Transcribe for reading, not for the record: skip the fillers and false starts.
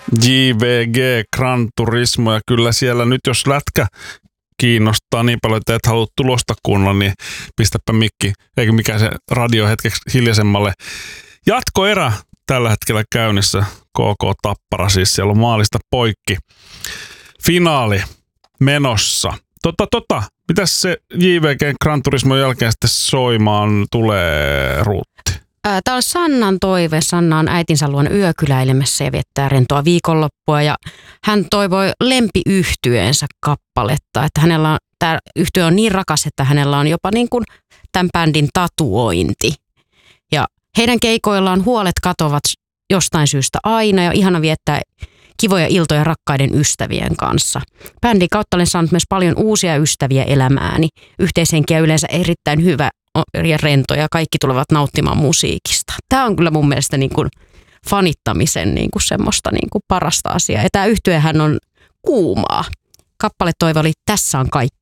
JVG Gran Turismo, ja kyllä siellä nyt jos lätkä kiinnostaa niin paljon, että et halua tulosta kuunnella, niin pistäpä mikki, eikä mikään se radio hetkeksi hiljaisemmalle. Jatkoerä tällä hetkellä käynnissä, KK Tappara, siis siellä on maalista poikki. Finaali menossa. Mitäs se JVG Gran Turismon jälkeen sitten soimaan tulee, Ruutti? Tämä on Sannan toive. Sanna on äitinsä luona yökyläilemässä ja viettää rentoa viikonloppua. Ja hän toivoi lempiyhtyeensä kappaletta. Että hänellä on, tämä yhtye on niin rakas, että hänellä on jopa niin kuin tämän bändin tatuointi. Ja heidän keikoillaan huolet katovat jostain syystä aina ja ihana viettää kivoja iltoja rakkaiden ystävien kanssa. Bändin kautta olen saanut myös paljon uusia ystäviä elämääni. Yhteishenkiä yleensä erittäin hyvä ja rento ja kaikki tulevat nauttimaan musiikista. Tämä on kyllä mun mielestä niin kuin fanittamisen niin kuin semmoista niin kuin parasta asiaa. Ja tämä yhtyehän on kuumaa. Kappale toive oli Tässä on kaikki